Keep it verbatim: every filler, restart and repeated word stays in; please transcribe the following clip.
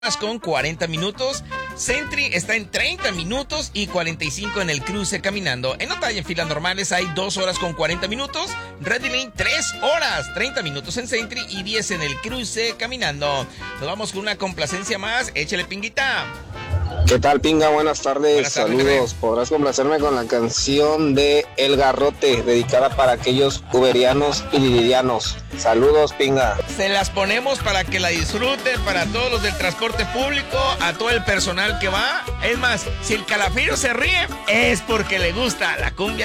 con cuarenta minutos. Sentry está en treinta minutos y cuarenta y cinco en el cruce caminando. En Otay, en filas normales, hay dos horas con cuarenta minutos. Ready Lane, tres horas, treinta minutos en Sentry y diez en el cruce caminando. Nos vamos con una complacencia más. Échale, Pinguita. ¿Qué tal, Pinga? Buenas tardes, Buenas tardes, saludos. Podrás complacerme con la canción de El Garrote, dedicada para aquellos uberianos y liridianos. Saludos, Pinga. Se las ponemos para que la disfruten, para todos los del transporte público, a todo el personal que va. Es más, si el Calafiro se ríe, es porque le gusta la cumbia.